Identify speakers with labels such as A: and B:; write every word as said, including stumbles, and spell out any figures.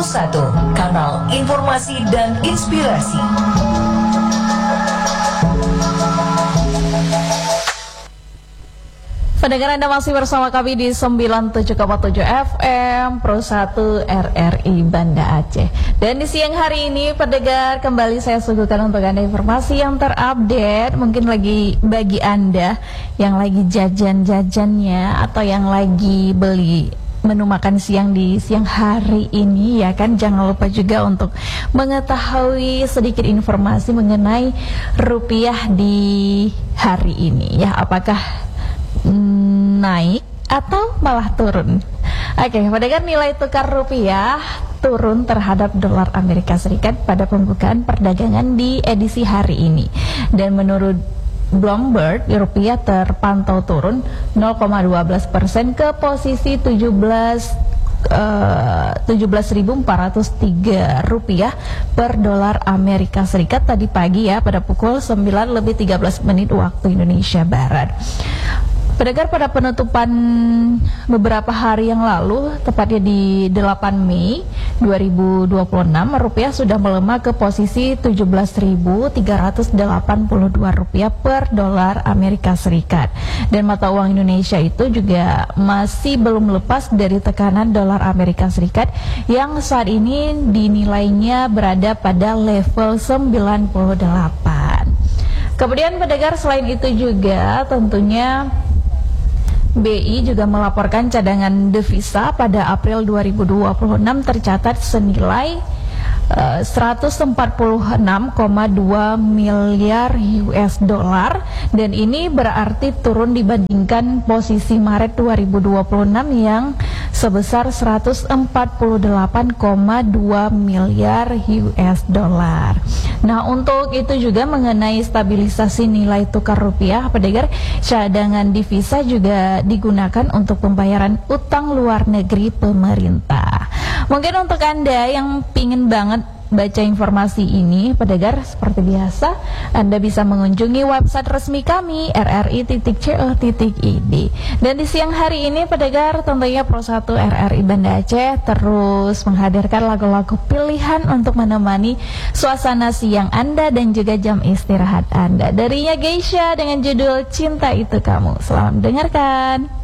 A: Pro satu, kanal informasi dan inspirasi.
B: Pendengar, Anda masih bersama kami di sembilan puluh tujuh koma tujuh F M Pro satu R R I Banda Aceh. Dan di siang hari ini, pendengar, kembali saya suguhkan untuk Anda informasi yang terupdate. Mungkin lagi bagi Anda yang lagi jajan-jajannya atau yang lagi beli menu makan siang di siang hari ini, ya kan, jangan lupa juga untuk mengetahui sedikit informasi mengenai rupiah di hari ini, ya, apakah naik atau malah turun. Oke, pendengar, nilai tukar rupiah turun terhadap dolar Amerika Serikat pada pembukaan perdagangan di edisi hari ini. Dan menurut Bloomberg, rupiah terpantau turun nol koma satu dua persen ke posisi tujuh belas ribu empat ratus tiga rupiah per dolar Amerika Serikat tadi pagi, ya, pada pukul sembilan lebih tiga belas menit waktu Indonesia Barat. Pendengar, pada penutupan beberapa hari yang lalu, tepatnya di delapan Mei dua ribu dua puluh enam, rupiah sudah melemah ke posisi tujuh belas ribu tiga ratus delapan puluh dua rupiah per dolar Amerika Serikat. Dan mata uang Indonesia itu juga masih belum lepas dari tekanan dolar Amerika Serikat yang saat ini dinilainya berada pada level sembilan puluh delapan. Kemudian, pendengar, selain itu juga tentunya B I juga melaporkan cadangan devisa pada April dua ribu dua puluh enam tercatat senilai uh, seratus empat puluh enam koma dua miliar U S dollar, dan ini berarti turun dibandingkan posisi Maret dua ribu dua puluh enam yang sebesar seratus empat puluh delapan koma dua miliar U S dollar. Nah, untuk itu juga mengenai stabilisasi nilai tukar rupiah, pendengar, cadangan devisa juga digunakan untuk pembayaran utang luar negeri pemerintah. Mungkin untuk Anda yang pingin banget baca informasi ini, pendengar, seperti biasa Anda bisa mengunjungi website resmi kami r r i titik co titik i d. Dan di siang hari ini, pendengar, tentunya Pro satu R R I Banda Aceh terus menghadirkan lagu-lagu pilihan untuk menemani suasana siang Anda dan juga jam istirahat Anda. Darinya Geisha dengan judul Cinta Itu Kamu. Selamat mendengarkan.